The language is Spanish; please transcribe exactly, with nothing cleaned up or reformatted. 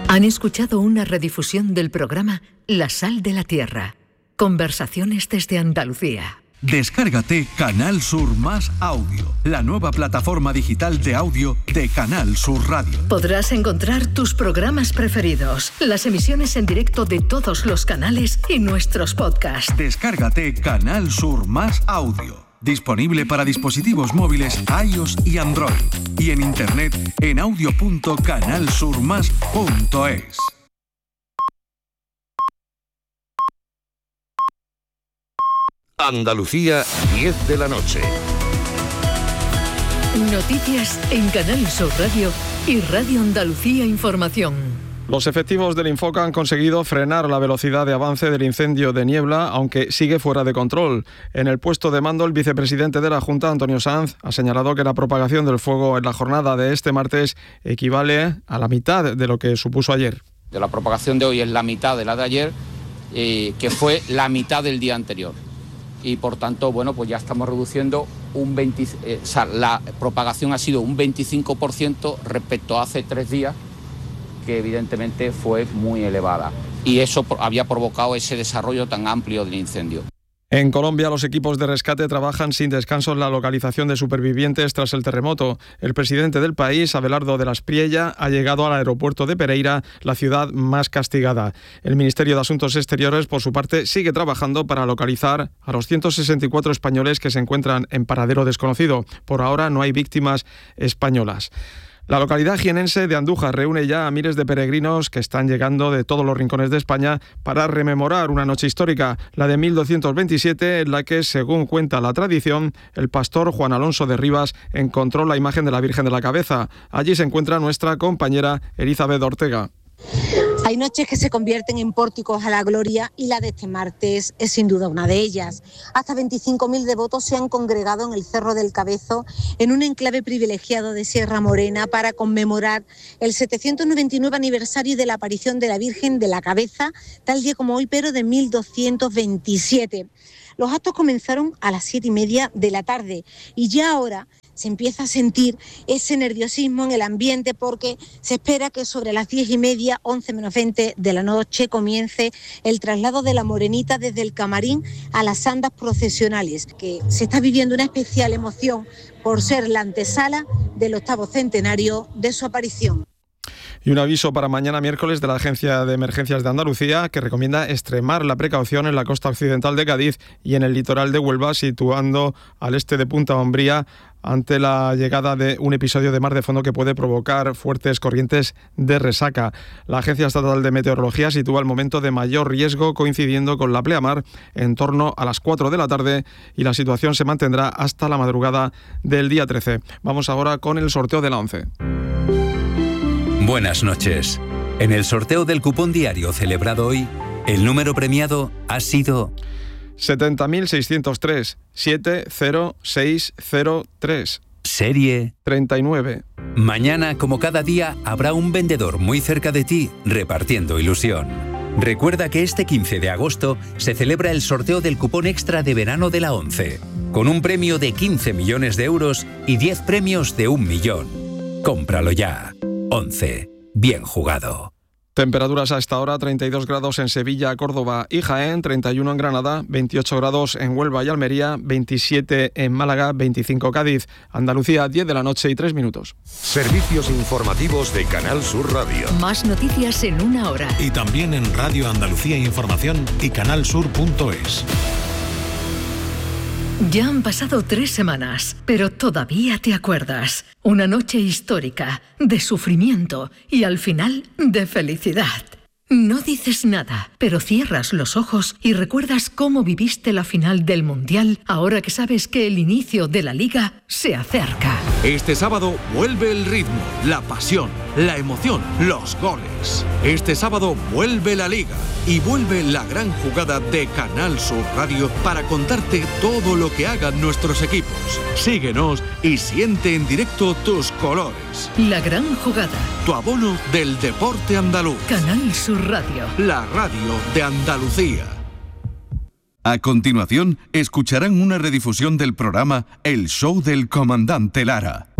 Han escuchado una redifusión del programa La Sal de la Tierra. Conversaciones desde Andalucía. Descárgate Canal Sur Más Audio, la nueva plataforma digital de audio de Canal Sur Radio. Podrás encontrar tus programas preferidos, las emisiones en directo de todos los canales y nuestros podcasts. Descárgate Canal Sur Más Audio. Disponible para dispositivos móviles iOS y Android. Y en internet en audio punto canal sur más punto es. Andalucía, diez de la noche. Noticias en Canal Sur Radio y Radio Andalucía Información. Los efectivos del Infoca han conseguido frenar la velocidad de avance del incendio de Niebla, aunque sigue fuera de control. En el puesto de mando, el vicepresidente de la Junta, Antonio Sanz, ha señalado que la propagación del fuego en la jornada de este martes equivale a la mitad de lo que supuso ayer. De la propagación de hoy es la mitad de la de ayer, eh, que fue la mitad del día anterior. Y por tanto, bueno, pues ya estamos reduciendo un veinte, eh, o sea, la propagación ha sido un veinticinco por ciento respecto a hace tres días, que evidentemente fue muy elevada. Y eso había provocado ese desarrollo tan amplio del incendio. En Colombia, los equipos de rescate trabajan sin descanso en la localización de supervivientes tras el terremoto. El presidente del país, Abelardo de la Espriella, ha llegado al aeropuerto de Pereira, la ciudad más castigada. El Ministerio de Asuntos Exteriores, por su parte, sigue trabajando para localizar a los ciento sesenta y cuatro españoles que se encuentran en paradero desconocido. Por ahora no hay víctimas españolas. La localidad jienense de Andújar reúne ya a miles de peregrinos que están llegando de todos los rincones de España para rememorar una noche histórica, la de mil doscientos veintisiete, en la que, según cuenta la tradición, el pastor Juan Alonso de Rivas encontró la imagen de la Virgen de la Cabeza. Allí se encuentra nuestra compañera Elizabeth Ortega. Hay noches que se convierten en pórticos a la gloria y la de este martes es sin duda una de ellas. Hasta veinticinco mil devotos se han congregado en el Cerro del Cabezo, en un enclave privilegiado de Sierra Morena, para conmemorar el setecientos noventa y nueve aniversario de la aparición de la Virgen de la Cabeza, tal día como hoy, pero de mil doscientos veintisiete. Los actos comenzaron a las siete y media de la tarde y ya ahora se empieza a sentir ese nerviosismo en el ambiente, porque se espera que sobre las diez y media, once menos veinte de la noche, comience el traslado de la Morenita desde el camarín a las andas procesionales, que se está viviendo una especial emoción por ser la antesala del octavo centenario de su aparición. Y un aviso para mañana miércoles de la Agencia de Emergencias de Andalucía, que recomienda extremar la precaución en la costa occidental de Cádiz y en el litoral de Huelva, situando al este de Punta Umbría, ante la llegada de un episodio de mar de fondo que puede provocar fuertes corrientes de resaca. La Agencia Estatal de Meteorología sitúa el momento de mayor riesgo coincidiendo con la pleamar en torno a las cuatro de la tarde, y la situación se mantendrá hasta la madrugada del día trece. Vamos ahora con el sorteo de la once. Buenas noches. En el sorteo del cupón diario celebrado hoy, el número premiado ha sido setenta mil seiscientos tres, siete cero seis cero tres. Serie treinta y nueve. Mañana, como cada día, habrá un vendedor muy cerca de ti repartiendo ilusión. Recuerda que este quince de agosto se celebra el sorteo del cupón extra de verano de la ONCE, con un premio de quince millones de euros y diez premios de un millón. Cómpralo ya. ONCE. Bien jugado. Temperaturas a esta hora: treinta y dos grados en Sevilla, Córdoba y Jaén, treinta y uno en Granada, veintiocho grados en Huelva y Almería, veintisiete en Málaga, veinticinco Cádiz. Andalucía, diez de la noche y tres minutos. Servicios informativos de Canal Sur Radio. Más noticias en una hora. Y también en Radio Andalucía Información y canal sur punto es. Ya han pasado tres semanas, pero todavía te acuerdas. Una noche histórica, de sufrimiento y al final de felicidad. No dices nada, pero cierras los ojos y recuerdas cómo viviste la final del Mundial, ahora que sabes que el inicio de la Liga se acerca. Este sábado vuelve el ritmo, la pasión, la emoción, los goles. Este sábado vuelve la Liga y vuelve la gran jugada de Canal Sur Radio para contarte todo lo que hagan nuestros equipos. Síguenos y siente en directo tus colores. La gran jugada. Tu abono del deporte andaluz. Canal Sur Radio. La radio de Andalucía. A continuación, escucharán una redifusión del programa El Show del Comandante Lara.